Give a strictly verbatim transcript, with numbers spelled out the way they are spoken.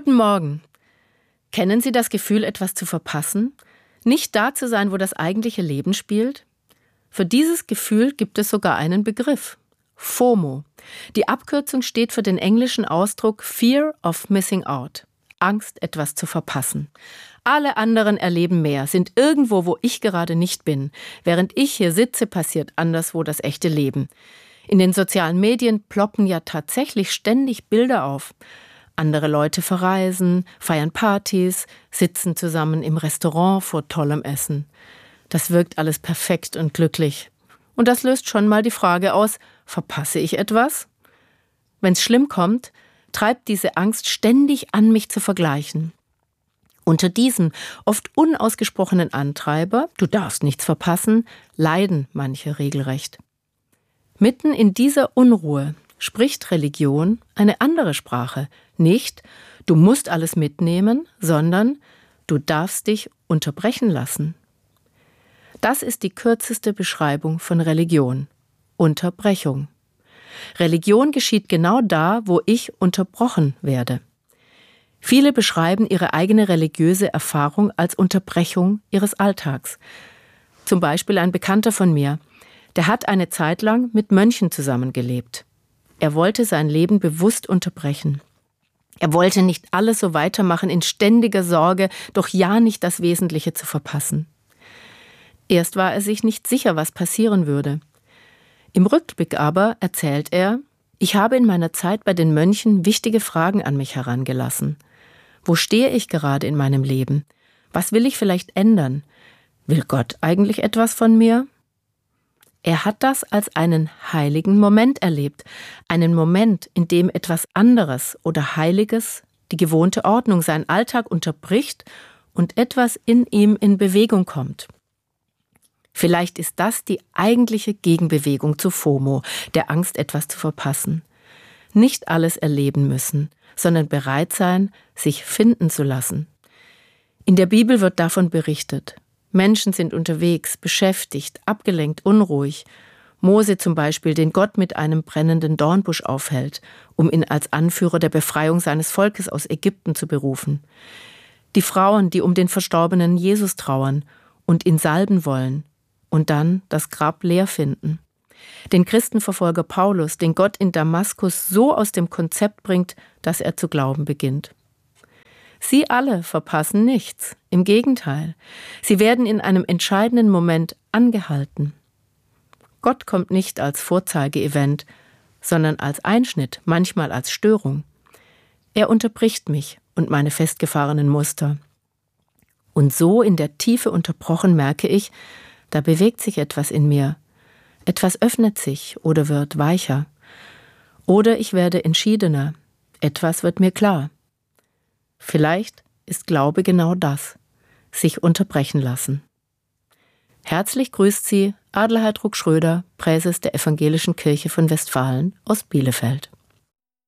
Guten Morgen. Kennen Sie das Gefühl, etwas zu verpassen? Nicht da zu sein, wo das eigentliche Leben spielt? Für dieses Gefühl gibt es sogar einen Begriff: FOMO. Die Abkürzung steht für den englischen Ausdruck Fear of Missing Out. Angst, etwas zu verpassen. Alle anderen erleben mehr, sind irgendwo, wo ich gerade nicht bin. Während ich hier sitze, passiert anderswo das echte Leben. In den sozialen Medien ploppen ja tatsächlich ständig Bilder auf. Andere Leute verreisen, feiern Partys, sitzen zusammen im Restaurant vor tollem Essen. Das wirkt alles perfekt und glücklich. Und das löst schon mal die Frage aus: Verpasse ich etwas? Wenn's schlimm kommt, treibt diese Angst ständig an, mich zu vergleichen. Unter diesem oft unausgesprochenen Antreiber, du darfst nichts verpassen, leiden manche regelrecht. Mitten in dieser Unruhe spricht Religion eine andere Sprache. Nicht, du musst alles mitnehmen, sondern du darfst dich unterbrechen lassen. Das ist die kürzeste Beschreibung von Religion: Unterbrechung. Religion geschieht genau da, wo ich unterbrochen werde. Viele beschreiben ihre eigene religiöse Erfahrung als Unterbrechung ihres Alltags. Zum Beispiel ein Bekannter von mir, der hat eine Zeit lang mit Mönchen zusammengelebt. Er wollte sein Leben bewusst unterbrechen. Er wollte nicht alles so weitermachen in ständiger Sorge, doch ja nicht das Wesentliche zu verpassen. Erst war er sich nicht sicher, was passieren würde. Im Rückblick aber erzählt er: Ich habe in meiner Zeit bei den Mönchen wichtige Fragen an mich herangelassen. Wo stehe ich gerade in meinem Leben? Was will ich vielleicht ändern? Will Gott eigentlich etwas von mir? Er hat das als einen heiligen Moment erlebt. Einen Moment, in dem etwas anderes oder Heiliges die gewohnte Ordnung, seinen Alltag unterbricht und etwas in ihm in Bewegung kommt. Vielleicht ist das die eigentliche Gegenbewegung zu FOMO, der Angst, etwas zu verpassen. Nicht alles erleben müssen, sondern bereit sein, sich finden zu lassen. In der Bibel wird davon berichtet. Menschen sind unterwegs, beschäftigt, abgelenkt, unruhig. Mose zum Beispiel, den Gott mit einem brennenden Dornbusch aufhält, um ihn als Anführer der Befreiung seines Volkes aus Ägypten zu berufen. Die Frauen, die um den verstorbenen Jesus trauern und ihn salben wollen und dann das Grab leer finden. Den Christenverfolger Paulus, den Gott in Damaskus so aus dem Konzept bringt, dass er zu glauben beginnt. Sie alle verpassen nichts. Im Gegenteil, sie werden in einem entscheidenden Moment angehalten. Gott kommt nicht als Vorzeige-Event, sondern als Einschnitt, manchmal als Störung. Er unterbricht mich und meine festgefahrenen Muster. Und so in der Tiefe unterbrochen merke ich, da bewegt sich etwas in mir. Etwas öffnet sich oder wird weicher. Oder ich werde entschiedener. Etwas wird mir klar. Vielleicht ist Glaube genau das: sich unterbrechen lassen. Herzlich grüßt Sie Adelheid Ruck-Schröder, Präses der Evangelischen Kirche von Westfalen aus Bielefeld.